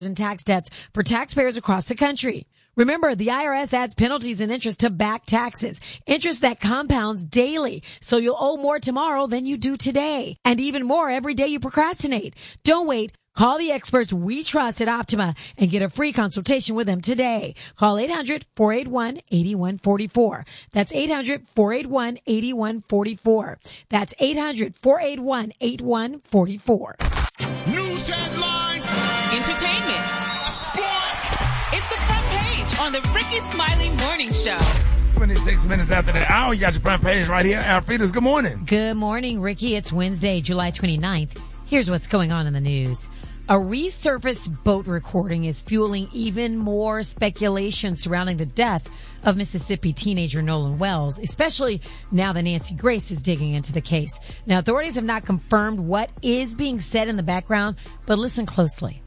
and tax debts for taxpayers across the country. Remember, the IRS adds penalties and interest to back taxes, interest that compounds daily, so you'll owe more tomorrow than you do today, and even more every day you procrastinate. Don't wait. Call the experts we trust at Optima and get a free consultation with them today. Call 800-481-8144. That's 800-481-8144. That's 800-481-8144. News headlines, entertainment, sports. It's the front page on the Ricky Smiley Morning Show. 26 minutes after the hour, you got your front page right here. Alfreda's, good morning. Good morning, Ricky. It's Wednesday, July 29th. Here's what's going on in the news. A resurfaced boat recording is fueling even more speculation surrounding the death of Mississippi teenager Nolan Wells, especially now that Nancy Grace is digging into the case. Now, authorities have not confirmed what is being said in the background, but listen closely.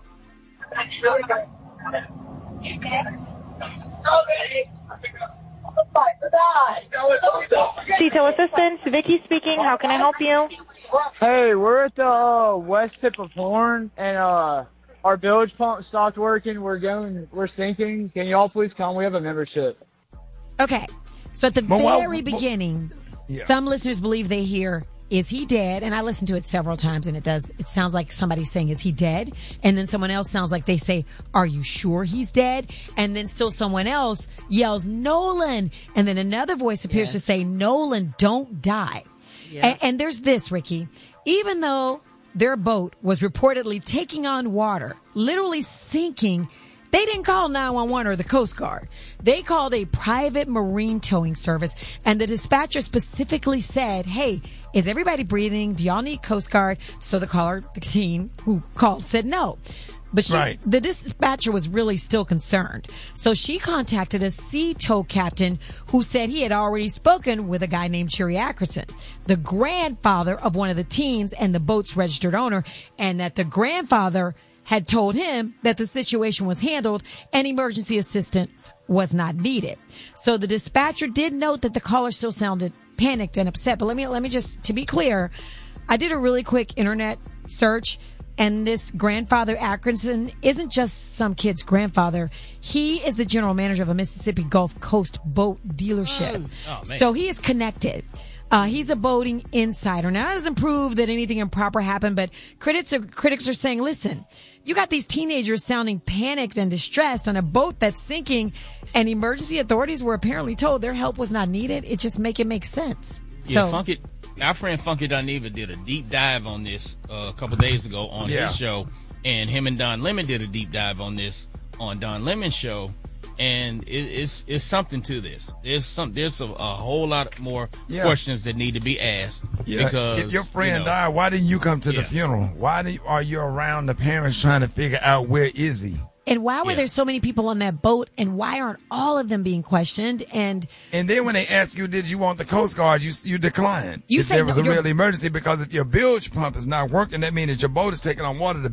CETO Assistance, Vicky speaking. How can I help you? Hey, we're at the west tip of Horn, and our bilge pump stopped working. We're sinking. Can y'all please come? We have a membership. Okay, so at the very beginning, some listeners believe they hear, "Is he dead?" And I listened to it several times, and it sounds like somebody saying, "Is he dead?" And then someone else sounds like they say, "Are you sure he's dead?" And then still someone else yells, "Nolan!" And then another voice appears to say, "Nolan, don't die." Yeah. And there's this, Ricky. Even though their boat was reportedly taking on water, literally sinking, they didn't call 911 or the Coast Guard. They called a private marine towing service, and the dispatcher specifically said, "Hey, is everybody breathing? Do y'all need Coast Guard?" So the teen who called said no. But the dispatcher was really still concerned. So she contacted a sea tow captain who said he had already spoken with a guy named Cherry Ackerson, the grandfather of one of the teens and the boat's registered owner, and that the grandfather had told him that the situation was handled and emergency assistance was not needed. So the dispatcher did note that the caller still sounded panicked and upset. But let me just, to be clear, I did a really quick internet search. And this grandfather Ackerson isn't just some kid's grandfather. He is the general manager of a Mississippi Gulf Coast boat dealership. So he is connected. He's a boating insider. Now, that doesn't prove that anything improper happened, but critics are saying, listen, you got these teenagers sounding panicked and distressed on a boat that's sinking, and emergency authorities were apparently told their help was not needed. It just make sense. Yeah, our friend Funky Duneva did a deep dive on this a couple days ago on his show, and him and Don Lemon did a deep dive on this on Don Lemon's show, and it's something to this. There's a whole lot more questions that need to be asked. Yeah. Because if your friend died, why didn't you come to the funeral? Why are you around the parents trying to figure out where is he? And why were there so many people on that boat, and why aren't all of them being questioned? And then when they ask you, did you want the Coast Guard, you declined. You if said there was a real emergency, because if your bilge pump is not working, that means that your boat is taking on water. The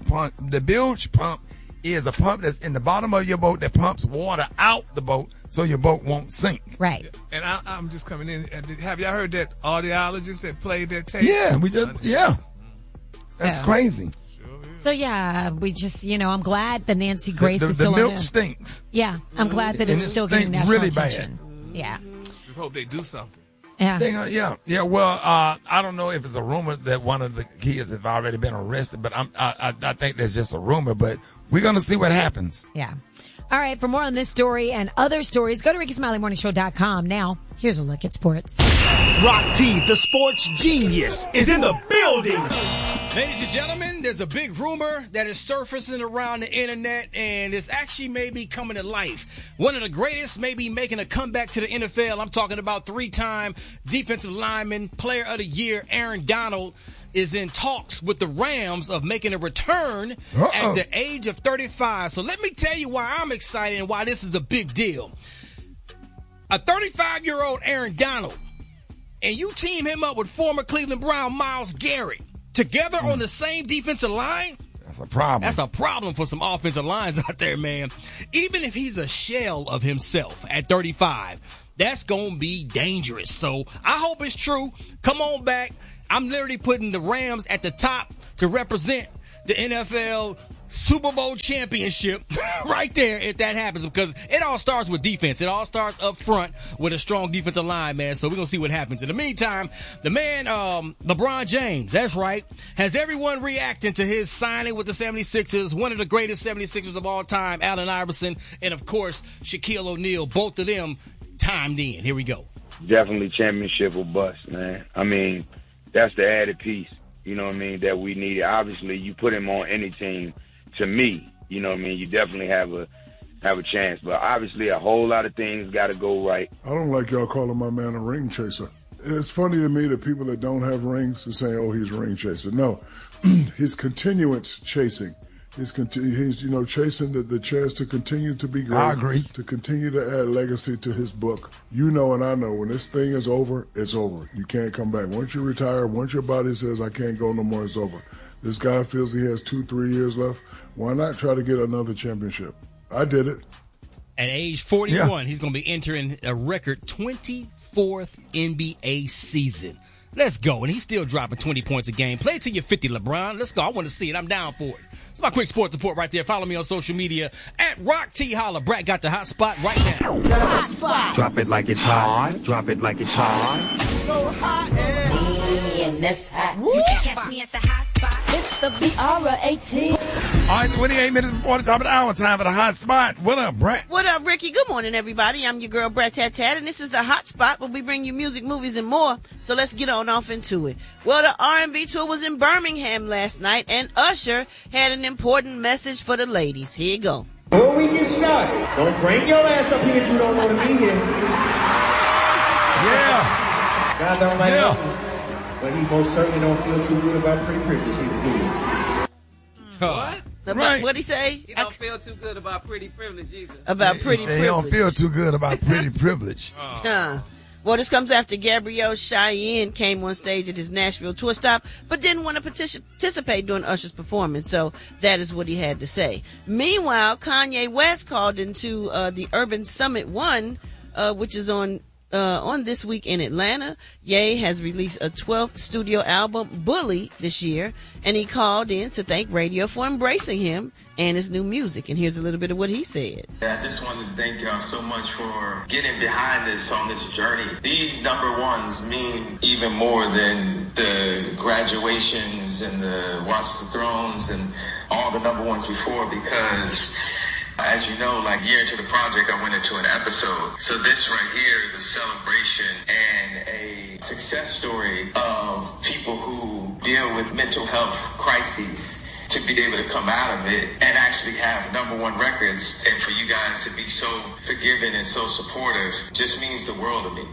bilge pump is a pump that's in the bottom of your boat that pumps water out the boat so your boat won't sink. Right. And I'm just coming in. Have y'all heard that audiologist that played that tape? Yeah, That's crazy. So, we just, I'm glad that Nancy Grace is still the milk stinks. Yeah, I'm glad that it's still getting national attention. Bad. Yeah. Just hope they do something. Yeah. Well, I don't know if it's a rumor that one of the kids have already been arrested, but I think that's just a rumor, but we're going to see what happens. Yeah. All right, for more on this story and other stories, go to RickySmileyMorningShow.com. Now, here's a look at sports. Rock T, the sports genius, is in the building. Ladies and gentlemen, there's a big rumor that is surfacing around the internet, and it's actually maybe coming to life. One of the greatest may be making a comeback to the NFL. I'm talking about 3-time defensive lineman, player of the year, Aaron Donald, is in talks with the Rams of making a return at the age of 35. So let me tell you why I'm excited and why this is a big deal. A 35-year-old Aaron Donald, and you team him up with former Cleveland Brown Myles Garrett, together on the same defensive line? That's a problem. That's a problem for some offensive lines out there, man. Even if he's a shell of himself at 35, that's going to be dangerous. So I hope it's true. Come on back. I'm literally putting the Rams at the top to represent the NFL Super Bowl championship right there if that happens, because it all starts with defense. It all starts up front with a strong defensive line, man. So we're going to see what happens. In the meantime, the man, LeBron James, that's right, has everyone reacting to his signing with the 76ers, one of the greatest 76ers of all time, Allen Iverson, and, of course, Shaquille O'Neal, both of them timed in. Here we go. Definitely championship or bust, man. I mean, that's the added piece, you know what I mean, that we need. Obviously, you put him on any team, to me, you know what I mean, you definitely have a chance. But obviously, a whole lot of things got to go right. I don't like y'all calling my man a ring chaser. It's funny to me that people that don't have rings are saying, oh, he's a ring chaser. No, he's continuance chasing. He's chasing the chance to continue to be great. I agree. To continue to add legacy to his book. You know and I know, when this thing is over, it's over. You can't come back. Once you retire, once your body says, I can't go no more, it's over. This guy feels he has 2-3 years left. Why not try to get another championship? I did it. At age 41, He's going to be entering a record 24th NBA season. Let's go. And he's still dropping 20 points a game. Play it till you're 50, LeBron. Let's go. I want to see it. I'm down for it. It's my quick sports report right there. Follow me on social media at Rock T Holla. Brat got the hot spot right now. The hot spot. Drop it like it's hot. Drop it like it's hot. So hot and that's hot. You can catch me at the hot spot. It's the BR18. All right, 28 minutes before the top of the hour. Time for the hot spot. What up, Brat? What up, Ricky? Good morning, everybody. I'm your girl, Brat Tat Tat, and this is the hot spot where we bring you music, movies, and more. So let's get on off into it. Well, the R&B tour was in Birmingham last night, and Usher had an important message for the ladies. Here you go. Before we get started, don't bring your ass up here if you don't want to be here. Yeah. God don't like it, but he most certainly don't feel too good about pretty privilege either, do you? What? Right. What'd he say? He don't feel too good about pretty privilege either. About pretty privilege. He don't feel too good about pretty privilege. Well, this comes after Gabrielle Cheyenne came on stage at his Nashville tour stop, but didn't want to participate during Usher's performance, so that is what he had to say. Meanwhile, Kanye West called into the Urban Summit 1, which is on this week in Atlanta. Ye has released a 12th studio album, Bully, this year, and he called in to thank radio for embracing him and his new music. And here's a little bit of what he said. I just wanted to thank y'all so much for getting behind this on this journey. These number ones mean even more than the graduations and the Watch the Thrones and all the number ones before, because as you know, like a year into the project, I went into an episode. So this right here is a celebration and a success story of people who deal with mental health crises to be able to come out of it and actually have number one records. And for you guys to be so forgiving and so supportive just means the world to me.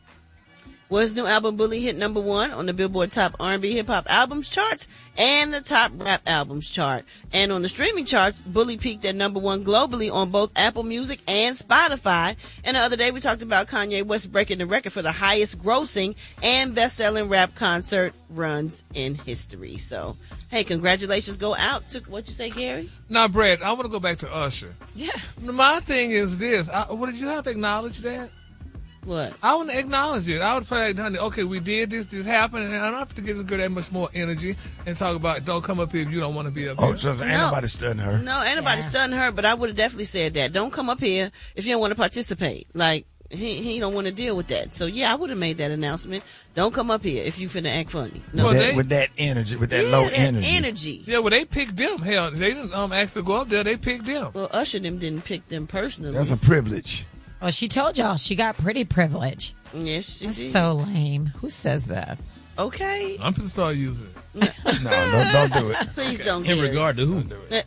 Well, his new album, Bully, hit number 1 on the Billboard Top R&B Hip Hop Albums charts and the Top Rap Albums chart. And on the streaming charts, Bully peaked at number 1 globally on both Apple Music and Spotify. And the other day, we talked about Kanye West breaking the record for the highest grossing and best-selling rap concert runs in history. So, hey, congratulations go out to, what'd you say, Gary? Now, Brad, I want to go back to Usher. Yeah. My thing is this. Did you have to acknowledge that? What? I want to acknowledge it. I would probably, honey, okay, we did this happened, and I don't have to give this girl that much more energy and talk about, don't come up here if you don't want to be up here. Oh, so ain't nobody studying her. No, ain't nobody studying her, but I would have definitely said that. Don't come up here if you don't want to participate. Like, he don't want to deal with that. So, yeah, I would have made that announcement. Don't come up here if you finna act funny. No. With that energy, with that low energy. Yeah, well, they picked them. Hell, they didn't ask to go up there. They picked them. Well, Usher them didn't pick them personally. That's a privilege. Well, she told y'all she got pretty privilege. Yes, she That's did. so lame. Who says that? Okay. I'm gonna start using it. No, don't do it. Please don't. In regard to who? Don't do it.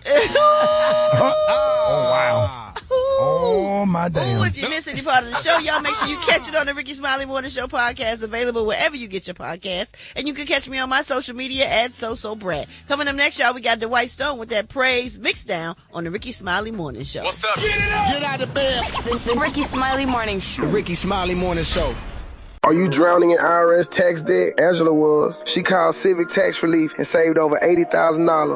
Oh, wow. Oh, my damn. Ooh, if you miss any part of the show, y'all make sure you catch it on the Ricky Smiley Morning Show podcast, available wherever you get your podcast. And you can catch me on my social media at SoSoBrat. Coming up next, y'all, we got Dwight Stone with that praise mixed down on the Ricky Smiley Morning Show. What's up? Get it up! Get out of bed! The Ricky Smiley Morning Show. The Ricky Smiley Morning Show. Are you drowning in IRS tax debt? Angela was. She called Civic Tax Relief and saved over $80,000.